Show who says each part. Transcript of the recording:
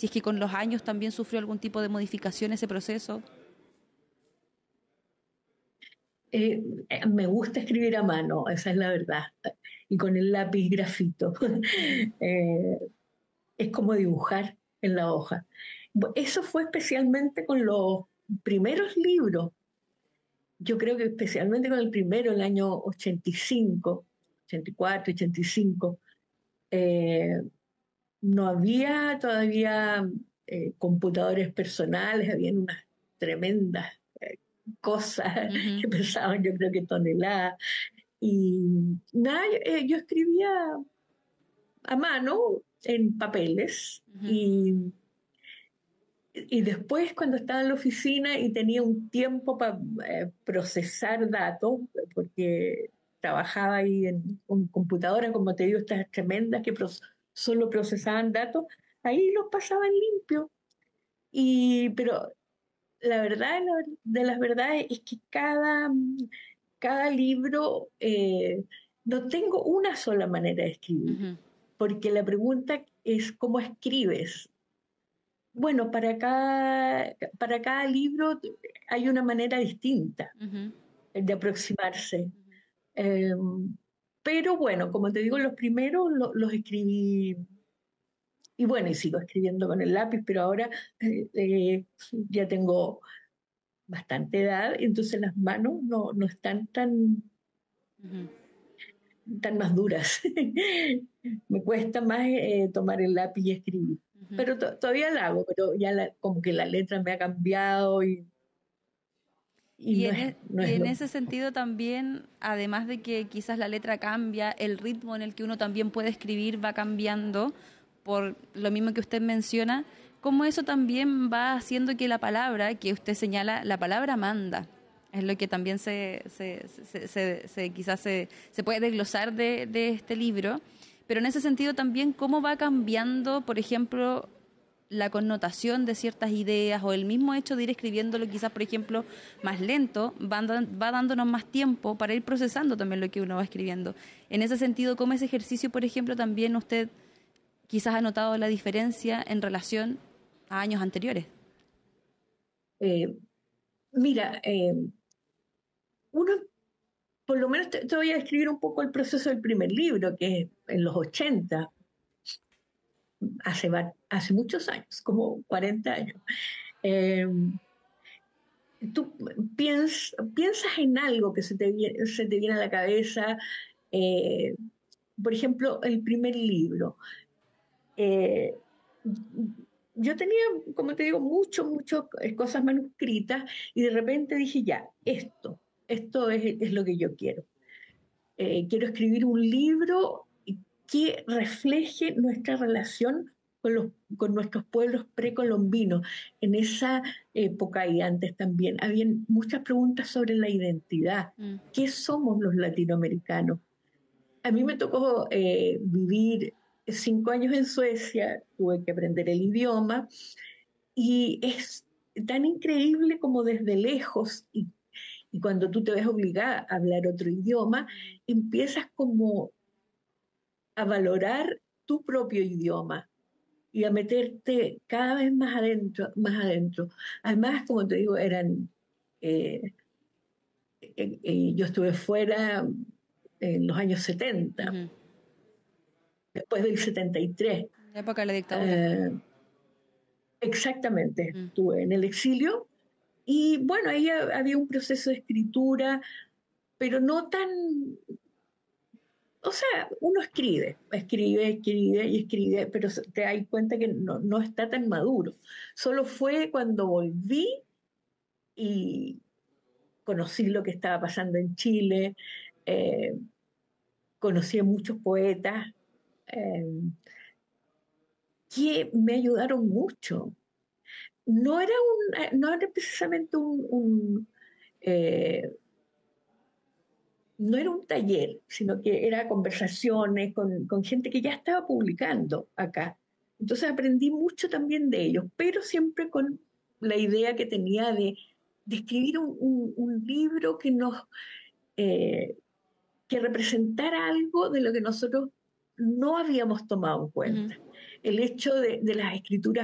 Speaker 1: si es que con los años también sufrió algún tipo de modificación ese proceso.
Speaker 2: Me gusta escribir a mano, esa es la verdad, y con el lápiz grafito.
Speaker 1: Ujú.
Speaker 2: Eh, es como dibujar en la hoja. Eso fue especialmente con los primeros libros. Yo creo que especialmente con el primero, el año 85, 84, 85, eh, no había todavía computadores personales, habían unas tremendas cosas
Speaker 1: Ujú.
Speaker 2: que pesaban, yo creo que toneladas. Y nada, yo escribía a mano en papeles
Speaker 1: Ujú.
Speaker 2: y después cuando estaba en la oficina y tenía un tiempo para procesar datos, porque trabajaba ahí con computadoras, como te digo, estas tremendas que solo procesaban datos, ahí los pasaban limpio. Pero la verdad de las verdades es que cada libro, no tengo una sola manera de escribir,
Speaker 1: Ujú.
Speaker 2: porque la pregunta es cómo escribes. Bueno, para cada libro hay una manera distinta
Speaker 1: Ujú.
Speaker 2: de aproximarse. Eh, pero bueno, como te digo, los primeros los escribí y bueno, y sigo escribiendo con el lápiz, pero ahora ya tengo bastante edad, entonces las manos no están
Speaker 1: Ujú.
Speaker 2: tan más duras. Me cuesta más tomar el lápiz y escribir.
Speaker 1: Ujú.
Speaker 2: Pero todavía lo hago, pero ya como que la letra me ha cambiado y
Speaker 1: Y
Speaker 2: no
Speaker 1: y
Speaker 2: es
Speaker 1: en
Speaker 2: lo
Speaker 1: ese
Speaker 2: mismo.
Speaker 1: sentido también, además de que quizás la letra cambia, el ritmo en el que uno también puede escribir va cambiando, por lo mismo que usted menciona, cómo eso también va haciendo que la palabra que usted señala, la palabra manda. Es lo que también quizás se puede desglosar de este libro. Pero en ese sentido también, cómo va cambiando, por ejemplo, la connotación de ciertas ideas o el mismo hecho de ir escribiéndolo quizás, por ejemplo, más lento, va dándonos más tiempo para ir procesando también lo que uno va escribiendo. En ese sentido, ¿cómo ese ejercicio, por ejemplo, también usted quizás ha notado la diferencia en relación a años anteriores?
Speaker 2: Eh, mira, uno, por lo menos te voy a describir un poco el proceso del primer libro, que es en los 80, hace muchos años, como 40 años. Eh, Tú piensas en algo que se te viene a la cabeza, eh, por ejemplo, el primer libro. Eh, yo tenía, como te digo, mucho cosas manuscritas y de repente dije, ya, esto es lo que yo quiero. Quiero escribir un libro que refleje nuestra relación con nuestros pueblos precolombinos. En esa época y antes también, habían muchas preguntas sobre la identidad.
Speaker 1: Mm.
Speaker 2: ¿Qué somos los latinoamericanos? A mí me tocó vivir 5 años en Suecia, tuve que aprender el idioma y es tan increíble como desde lejos y cuando tú te ves obligada a hablar otro idioma, empiezas como a valorar tu propio idioma y a meterte cada vez más adentro, más adentro. Además, como te digo, eh, yo estuve fuera en los años 70,
Speaker 1: Ujú.
Speaker 2: después del 73.
Speaker 1: La época de la dictadura.
Speaker 2: Eh, exactamente,
Speaker 1: Mm.
Speaker 2: estuve en el exilio y bueno, ahí había un proceso de escritura, pero no tan. O sea, uno escribe y escribe, pero te das cuenta que no está tan maduro. Solo fue cuando volví y conocí lo que estaba pasando en Chile, eh, conocí a muchos poetas eh, que me ayudaron mucho. No era precisamente eh, no era un taller, sino que era conversaciones con gente que ya estaba publicando acá. Entonces aprendí mucho también de ellos, pero siempre con la idea que tenía de escribir un libro eh, que representara algo de lo que nosotros no habíamos tomado en
Speaker 1: Ujú.
Speaker 2: cuenta. El hecho de las escrituras